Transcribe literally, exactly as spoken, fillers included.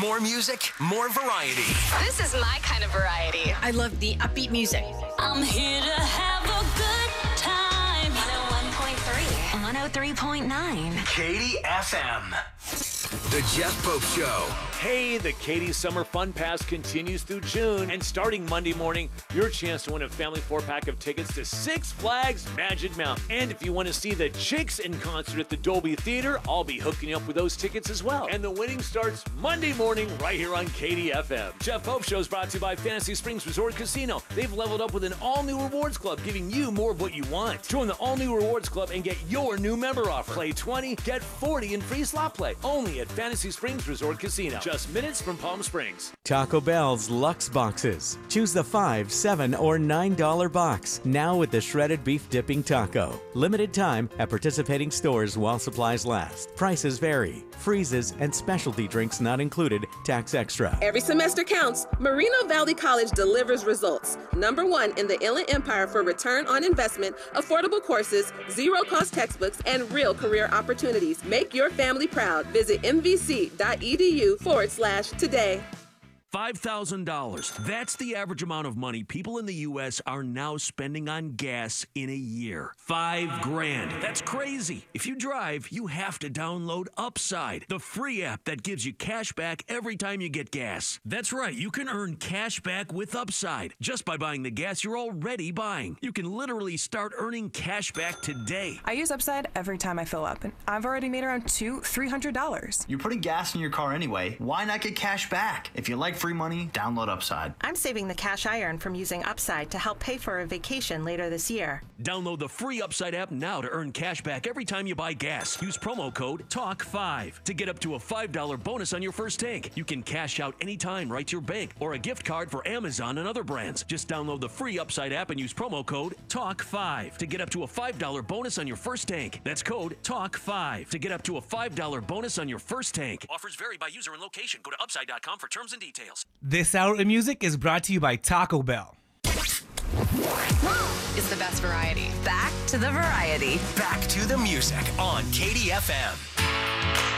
More music, more variety. This is my kind of variety. I love the upbeat music. I'm here to have a good time. one oh one point three. one oh three point nine. Katie F M. The Jeff Pope Show. Hey, the Katie Summer Fun Pass continues through June, and starting Monday morning, your chance to win a family four-pack of tickets to Six Flags Magic Mountain. And if you want to see the Chicks in concert at the Dolby Theater, I'll be hooking you up with those tickets as well. And the winning starts Monday morning right here on Katie F M. Jeff Pope Show is brought to you by Fantasy Springs Resort Casino. They've leveled up with an all-new rewards club, giving you more of what you want. Join the all-new rewards club and get your new member offer. Play twenty, get forty in free slot play. Only at Fantasy Springs Resort Casino. Just minutes from Palm Springs. Taco Bell's Lux Boxes. Choose the five, seven, or nine dollar box. Now with the shredded beef dipping taco. Limited time at participating stores while supplies last. Prices vary. Freezes and specialty drinks not included. Tax extra. Every semester counts. Moreno Valley College delivers results. Number one in the Inland Empire for return on investment, affordable courses, zero-cost textbooks, and real career opportunities. Make your family proud. Visit mvc.edu forward slash today. five thousand dollars. That's the average amount of money people in the U S are now spending on gas in a year. Five grand. That's crazy. If you drive, you have to download Upside, the free app that gives you cash back every time you get gas. That's right. You can earn cash back with Upside just by buying the gas you're already buying. You can literally start earning cash back today. I use Upside every time I fill up, and I've already made around two, three hundred dollars. You're putting gas in your car anyway. Why not get cash back? If you like free money, download Upside. I'm saving the cash I earn from using Upside to help pay for a vacation later this year. Download the free Upside app now to earn cash back every time you buy gas. Use promo code talk five to get up to a five dollar bonus on your first tank. You can cash out anytime right to your bank or a gift card for Amazon and other brands. Just download the free Upside app and use promo code talk five to get up to a five dollar bonus on your first tank. That's code talk five to get up to a five dollar bonus on your first tank. Offers vary by user and location. Go to upside dot com for terms and details. This hour of music is brought to you by Taco Bell. Is the best variety. Back to the variety. Back to the music on Katie F M.